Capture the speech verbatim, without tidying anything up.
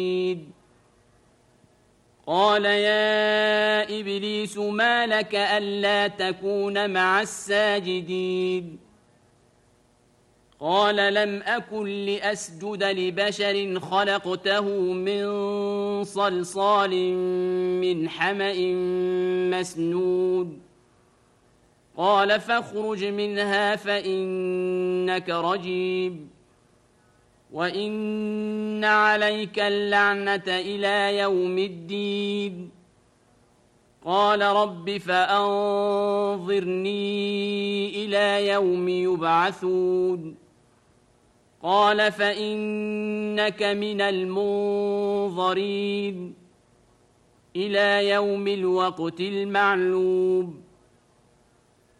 قال يا إبليس ما لك ألا تكون مع الساجدين قال لم أكن لأسجد لبشر خلقته من صلصال من حمأ مسنود قال فاخرج منها فإنك رجيم وإن عليك اللعنة إلى يوم الدين قال رب فأنظرني إلى يوم يبعثون قال فإنك من المنظرين إلى يوم الوقت المعلوم